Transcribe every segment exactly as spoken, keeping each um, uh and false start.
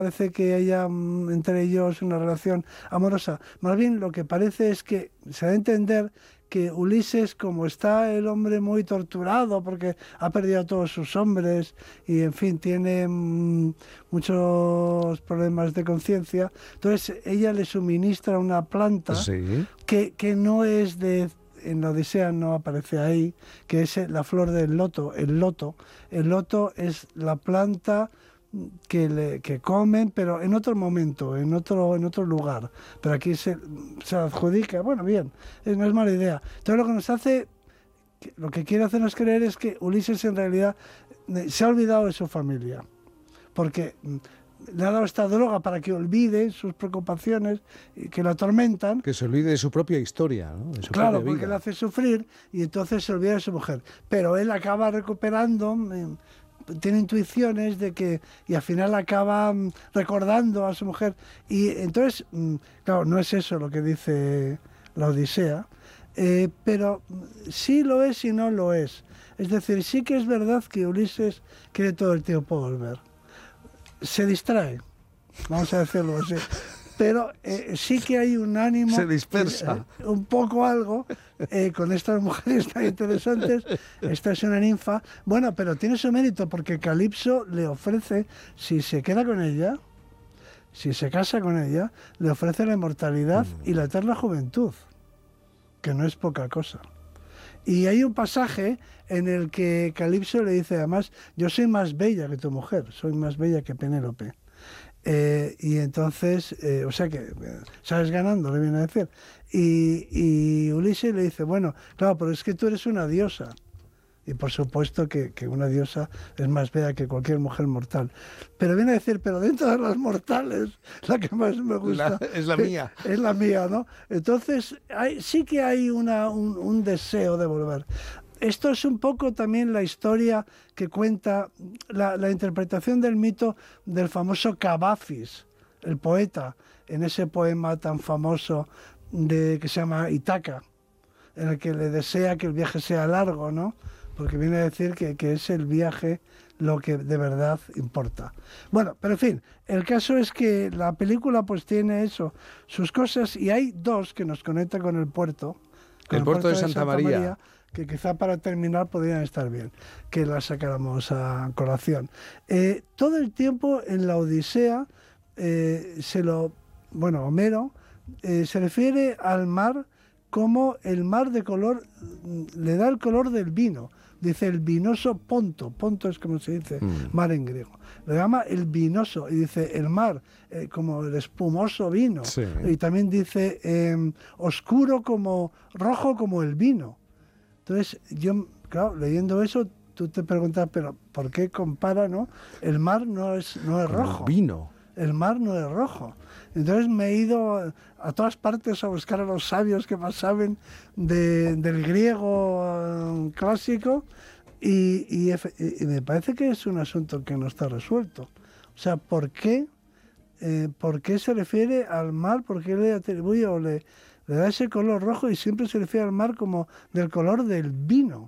parece que haya mm, entre ellos una relación amorosa. Más bien lo que parece es que se da a entender que Ulises, como está el hombre muy torturado porque ha perdido a todos sus hombres y en fin tiene mm, muchos problemas de conciencia, entonces ella le suministra una planta Sí. que, que no es de... En la Odisea no aparece ahí, que es la flor del loto, el loto. El loto es la planta que, le, que comen, pero en otro momento, en otro, en otro lugar. Pero aquí se, se adjudica, bueno, bien, es, no es mala idea. Entonces lo que nos hace, lo que quiere hacernos creer es que Ulises en realidad se ha olvidado de su familia, porque le ha dado esta droga para que olvide sus preocupaciones que lo atormentan. Que se olvide de su propia historia, ¿no? De su Claro, propia porque vida. le hace sufrir y entonces se olvida de su mujer. Pero él acaba recuperando, eh, tiene intuiciones de que, y al final acaba mm, recordando a su mujer. Y entonces, mm, claro, no es eso lo que dice la Odisea, eh, pero sí lo es y no lo es. Es decir, sí que es verdad que Ulises quiere todo el tiempo volver. Se distrae, vamos a decirlo así, pero eh, sí que hay un ánimo, se dispersa, eh, un poco algo, eh, con estas mujeres tan interesantes. Esta es una ninfa, bueno, pero tiene su mérito porque Calipso le ofrece, si se queda con ella, si se casa con ella, le ofrece la inmortalidad mm. y la eterna juventud, que no es poca cosa. Y hay un pasaje en el que Calipso le dice, además, yo soy más bella que tu mujer, soy más bella que Penélope. Eh, y entonces, eh, o sea que eh, sales ganando, le viene a decir. Y, y Ulises le dice, bueno, claro, pero es que tú eres una diosa. Y por supuesto que, que una diosa es más bella que cualquier mujer mortal. Pero viene a decir, pero dentro de las mortales, la que más me gusta... La, es la mía. Es la mía, ¿no? Entonces, hay, sí que hay una, un, un deseo de volver. Esto es un poco también la historia que cuenta, la, la interpretación del mito del famoso Cavafis, el poeta, en ese poema tan famoso de, que se llama Ítaca, en el que le desea que el viaje sea largo, ¿no? Porque viene a decir que, que es el viaje lo que de verdad importa. Bueno, pero en fin, el caso es que la película pues tiene eso, sus cosas, y hay dos que nos conectan con el puerto. Con el, el puerto, puerto de, de Santa, Santa María. María, que quizá para terminar podrían estar bien, que la sacáramos a colación. Eh, todo el tiempo en la Odisea eh, se lo, bueno, Homero eh, se refiere al mar como el mar de color, le da el color del vino. Dice el vinoso Ponto, Ponto es como se dice, mm. mar en griego. Le llama el vinoso y dice el mar, eh, como el espumoso vino. Sí. Y también dice eh, oscuro como, rojo como el vino. Entonces, yo, claro, leyendo eso, tú te preguntas, pero ¿por qué compara, no? El mar no es, no es rojo. El vino. El mar no es rojo. Entonces me he ido a todas partes a buscar a los sabios que más saben de, del griego uh, clásico y, y, y me parece que es un asunto que no está resuelto. O sea, ¿por qué, eh, ¿por qué se refiere al mar? ¿Por qué le atribuye o le, le da ese color rojo y siempre se refiere al mar como del color del vino?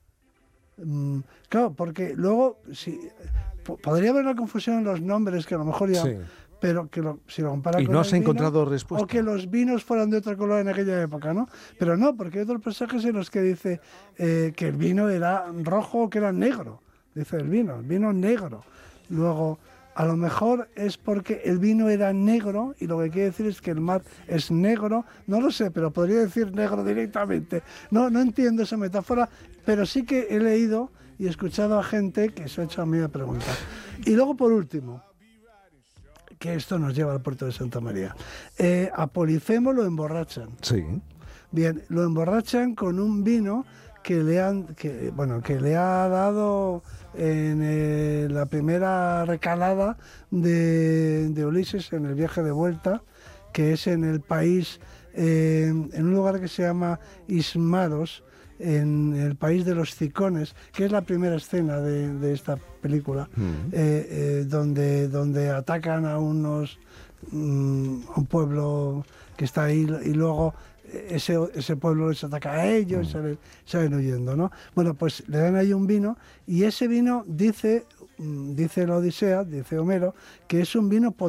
Mm, claro, porque luego si, podría haber una confusión en los nombres que a lo mejor ya... Sí. Pero que lo, si lo compara y con no el se ha vino, encontrado respuesta. O que los vinos fueran de otro color en aquella época, ¿no? Pero no, porque hay otros pasajes en los que dice eh, que el vino era rojo o que era negro. Dice el vino, el vino negro. Luego, a lo mejor es porque el vino era negro y lo que quiere decir es que el mar es negro. No lo sé, pero podría decir negro directamente. No, no entiendo esa metáfora, pero sí que he leído y he escuchado a gente que se ha hecho a mí a preguntar. Y luego, por último, que esto nos lleva al puerto de Santa María. Eh, a Polifemo lo emborrachan. Sí. Bien, lo emborrachan con un vino que le han, que, bueno, que le ha dado en eh, la primera recalada de, de Ulises en el viaje de vuelta, que es en el país, eh, en un lugar que se llama Ismaros, en el país de los Cicones, que es la primera escena de, de esta película, mm. eh, eh, donde, donde atacan a unos um, a un pueblo que está ahí y luego ese, ese pueblo les ataca a ellos, mm. y salen, salen huyendo, ¿no? Bueno, pues le dan ahí un vino y ese vino dice dice la Odisea, dice Homero, que es un vino